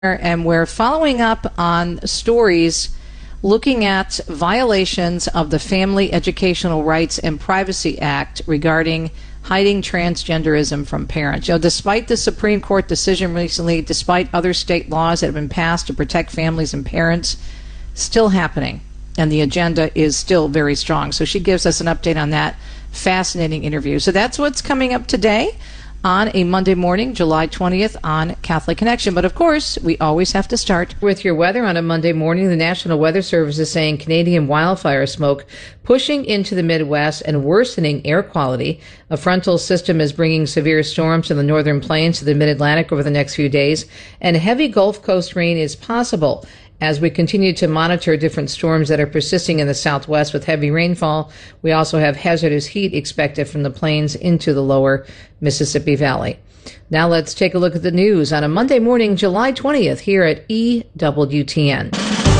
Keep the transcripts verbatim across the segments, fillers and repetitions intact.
And we're following up on stories looking at violations of the Family Educational Rights and Privacy Act regarding hiding transgenderism from parents. You know, despite the Supreme Court decision recently, despite other state laws that have been passed to protect families and parents, still happening, and the agenda is still very strong. So she gives us an update on that fascinating interview. So that's what's coming up today on a Monday morning, July twentieth, on Catholic Connection. But of course, we always have to start with your weather on a Monday morning. The National Weather Service is saying Canadian wildfire smoke pushing into the Midwest and worsening air quality. A frontal system is bringing severe storms to the northern plains to the mid-Atlantic over the next few days, and heavy Gulf Coast rain is possible as we continue to monitor different storms that are persisting in the southwest with heavy rainfall. We also have hazardous heat expected from the plains into the lower Mississippi Valley. Now let's take a look at the news on a Monday morning, July twentieth, here at E W T N.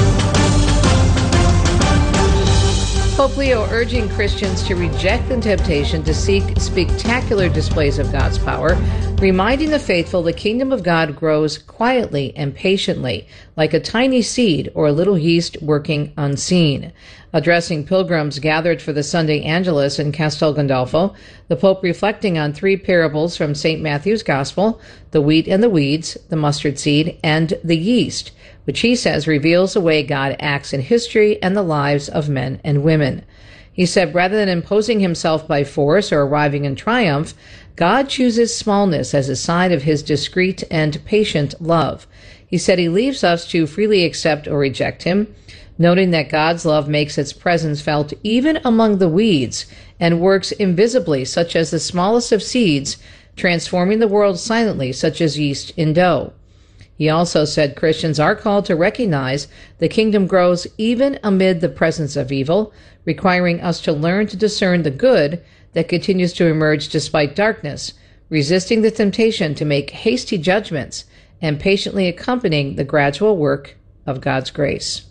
Pope Leo urging Christians to reject the temptation to seek spectacular displays of God's power, reminding the faithful the kingdom of God grows quietly and patiently, like a tiny seed or a little yeast working unseen. Addressing pilgrims gathered for the Sunday Angelus in Castel Gandolfo, the Pope reflecting on three parables from Saint Matthew's Gospel, the wheat and the weeds, the mustard seed, and the yeast, which he says reveals the way God acts in history and the lives of men and women. He said rather than imposing himself by force or arriving in triumph, God chooses smallness as a sign of his discreet and patient love. He said he leaves us to freely accept or reject him, noting that God's love makes its presence felt even among the weeds and works invisibly, such as the smallest of seeds, transforming the world silently, such as yeast in dough. He also said Christians are called to recognize the kingdom grows even amid the presence of evil, requiring us to learn to discern the good that continues to emerge despite darkness, resisting the temptation to make hasty judgments, and patiently accompanying the gradual work of God's grace.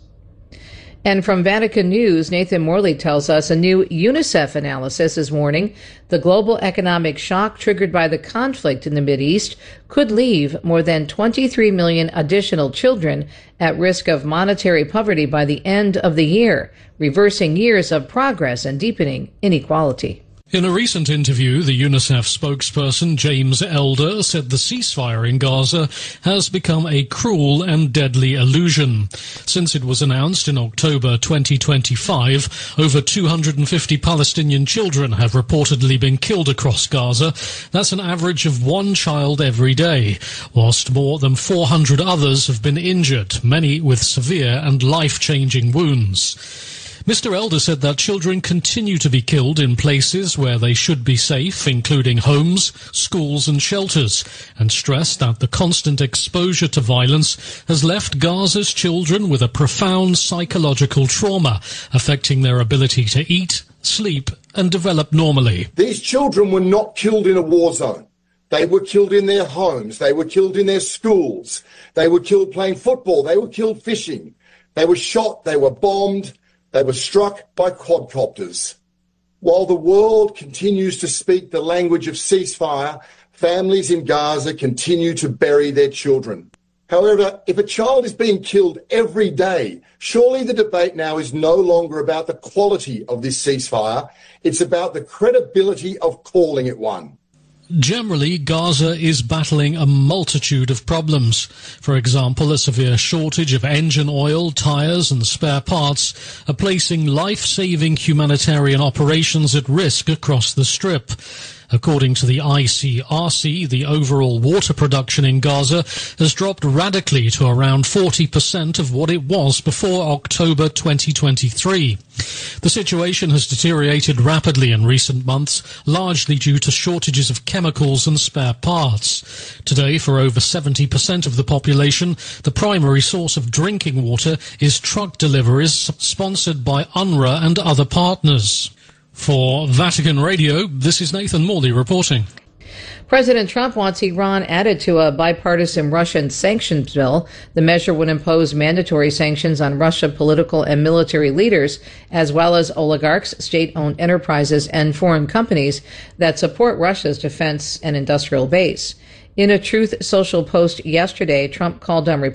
And from Vatican News, Nathan Morley tells us a new UNICEF analysis is warning the global economic shock triggered by the conflict in the Mideast could leave more than twenty-three million additional children at risk of monetary poverty by the end of the year, reversing years of progress and deepening inequality. In a recent interview, the UNICEF spokesperson James Elder said the ceasefire in Gaza has become a cruel and deadly illusion. Since it was announced in October twenty twenty-five, over two hundred fifty Palestinian children have reportedly been killed across Gaza. That's an average of one child every day, whilst more than four hundred others have been injured, many with severe and life-changing wounds. Mister Elder said that children continue to be killed in places where they should be safe, including homes, schools and shelters, and stressed that the constant exposure to violence has left Gaza's children with a profound psychological trauma, affecting their ability to eat, sleep and develop normally. These children were not killed in a war zone. They were killed in their homes. They were killed in their schools. They were killed playing football. They were killed fishing. They were shot. They were bombed. They were struck by quadcopters. While the world continues to speak the language of ceasefire, families in Gaza continue to bury their children. However, if a child is being killed every day, surely the debate now is no longer about the quality of this ceasefire. It's about the credibility of calling it one. Generally, Gaza is battling a multitude of problems. For example, a severe shortage of engine oil, tires and spare parts are placing life-saving humanitarian operations at risk across the Strip. According to the I C R C, the overall water production in Gaza has dropped radically to around forty percent of what it was before October twenty twenty-three. The situation has deteriorated rapidly in recent months, largely due to shortages of chemicals and spare parts. Today, for over seventy percent of the population, the primary source of drinking water is truck deliveries sponsored by UNRWA and other partners. For Vatican Radio, this is Nathan Morley reporting. President Trump wants Iran added to a bipartisan Russian sanctions bill. The measure would impose mandatory sanctions on Russian political and military leaders, as well as oligarchs, state-owned enterprises, and foreign companies that support Russia's defense and industrial base. In a Truth Social post yesterday, Trump called on